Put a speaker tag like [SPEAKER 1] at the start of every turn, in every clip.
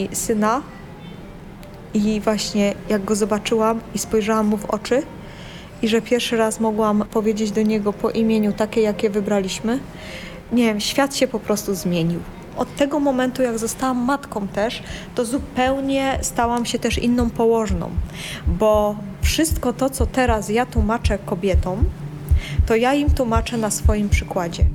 [SPEAKER 1] mi syna i właśnie jak go zobaczyłam i spojrzałam mu w oczy i że pierwszy raz mogłam powiedzieć do niego po imieniu takie, jakie wybraliśmy, nie wiem, świat się po prostu zmienił. Od tego momentu, jak zostałam matką też, to zupełnie stałam się też inną położną, bo wszystko to, co teraz ja tłumaczę kobietom, to ja im tłumaczę na swoim przykładzie.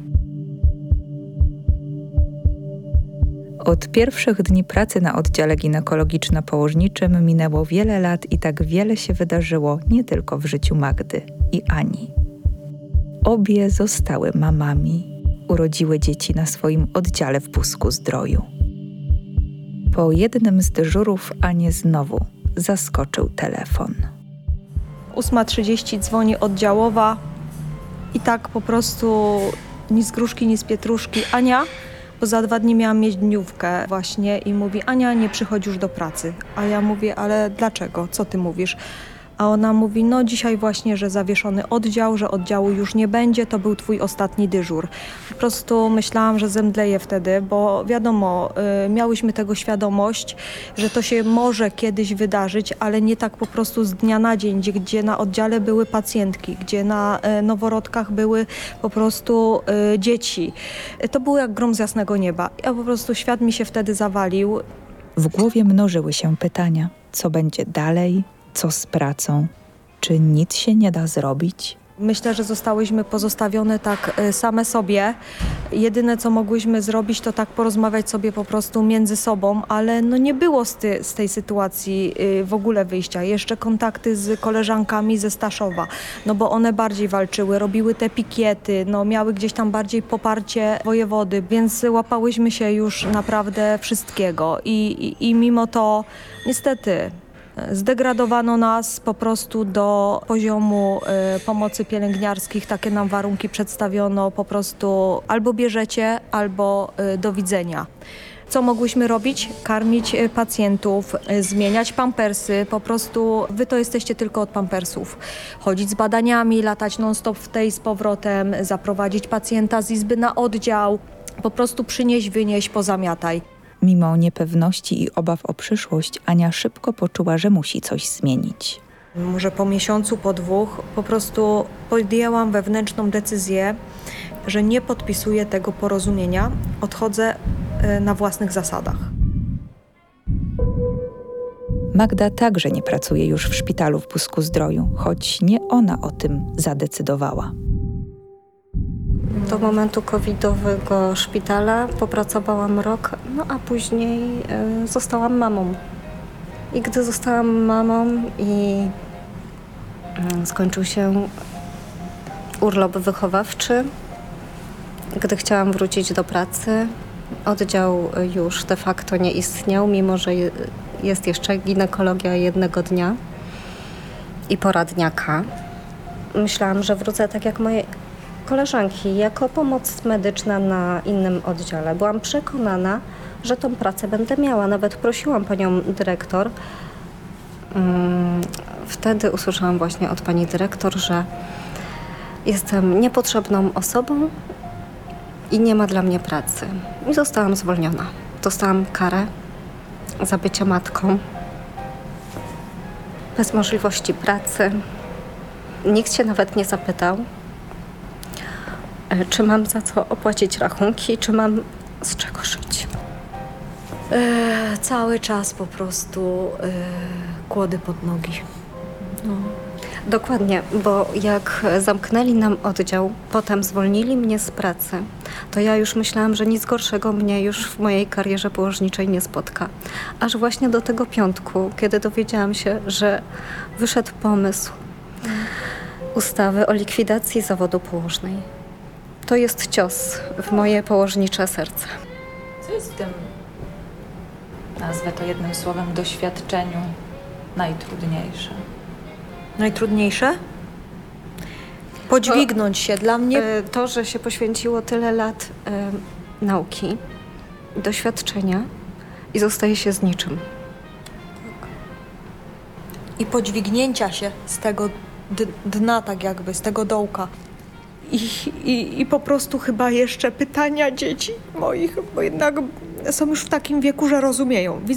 [SPEAKER 2] Od pierwszych dni pracy na oddziale ginekologiczno-położniczym minęło wiele lat i tak wiele się wydarzyło nie tylko w życiu Magdy i Ani. Obie zostały mamami, urodziły dzieci na swoim oddziale w Busku-Zdroju. Po jednym z dyżurów Anię znowu zaskoczył telefon.
[SPEAKER 1] 8:30 dzwoni oddziałowa i tak po prostu ni z gruszki, ni z pietruszki. Ania, bo za 2 dni miałam mieć dniówkę właśnie i mówi: Ania, nie przychodź już do pracy. A ja mówię: ale dlaczego? Co ty mówisz? A ona mówi: no dzisiaj właśnie, że zawieszony oddział, że oddziału już nie będzie, to był twój ostatni dyżur. Po prostu myślałam, że zemdleję wtedy, bo wiadomo, miałyśmy tego świadomość, że to się może kiedyś wydarzyć, ale nie tak po prostu z dnia na dzień, gdzie na oddziale były pacjentki, gdzie na noworodkach były po prostu dzieci. To było jak grom z jasnego nieba. Ja po prostu świat mi się wtedy zawalił.
[SPEAKER 2] W głowie mnożyły się pytania, co będzie dalej, co z pracą, czy nic się nie da zrobić?
[SPEAKER 1] Myślę, że zostałyśmy pozostawione tak same sobie. Jedyne, co mogłyśmy zrobić, to tak porozmawiać sobie po prostu między sobą, ale no nie było z tej sytuacji w ogóle wyjścia. Jeszcze kontakty z koleżankami ze Staszowa, no bo one bardziej walczyły, robiły te pikiety, no miały gdzieś tam bardziej poparcie wojewody, więc łapałyśmy się już naprawdę wszystkiego i mimo to niestety zdegradowano nas po prostu do poziomu pomocy pielęgniarskich. Takie nam warunki przedstawiono, po prostu albo bierzecie, albo do widzenia. Co mogłyśmy robić? Karmić pacjentów, zmieniać pampersy. Po prostu wy to jesteście tylko od pampersów. Chodzić z badaniami, latać non-stop w tej z powrotem, zaprowadzić pacjenta z izby na oddział. Po prostu przynieś, wynieś, pozamiataj.
[SPEAKER 2] Mimo niepewności i obaw o przyszłość, Ania szybko poczuła, że musi coś zmienić.
[SPEAKER 1] Może po miesiącu, po 2 po prostu podjęłam wewnętrzną decyzję, że nie podpisuję tego porozumienia, odchodzę na własnych zasadach.
[SPEAKER 2] Magda także nie pracuje już w szpitalu w Busku-Zdroju, choć nie ona o tym zadecydowała.
[SPEAKER 3] Do momentu covidowego szpitala popracowałam rok, no a później zostałam mamą. I gdy zostałam mamą i skończył się urlop wychowawczy, gdy chciałam wrócić do pracy, oddział już de facto nie istniał, mimo że jest jeszcze ginekologia jednego dnia i poradniaka. Myślałam, że wrócę tak jak moje koleżanki, jako pomoc medyczna na innym oddziale. Byłam przekonana, że tą pracę będę miała. Nawet prosiłam panią dyrektor. Wtedy usłyszałam właśnie od pani dyrektor, że jestem niepotrzebną osobą i nie ma dla mnie pracy. I zostałam zwolniona. Dostałam karę za bycie matką. Bez możliwości pracy. Nikt się nawet nie zapytał, czy mam za co opłacić rachunki, czy mam z czego żyć.
[SPEAKER 1] Cały czas po prostu kłody pod nogi. No.
[SPEAKER 3] Dokładnie, bo jak zamknęli nam oddział, potem zwolnili mnie z pracy, to ja już myślałam, że nic gorszego mnie już w mojej karierze położniczej nie spotka. Aż właśnie do tego piątku, kiedy dowiedziałam się, że wyszedł pomysł ustawy o likwidacji zawodu położnej. To jest cios w moje położnicze serce.
[SPEAKER 2] Co jest w tym, nazwę to jednym słowem, doświadczeniu najtrudniejsze?
[SPEAKER 1] Najtrudniejsze? Podźwignąć się. Dla mnie
[SPEAKER 3] to, że się poświęciło tyle lat nauki, doświadczenia i zostaje się z niczym.
[SPEAKER 1] i podźwignięcia się z tego dna, tak jakby, z tego dołka. I po prostu chyba jeszcze pytania dzieci moich, bo jednak są już w takim wieku, że rozumieją.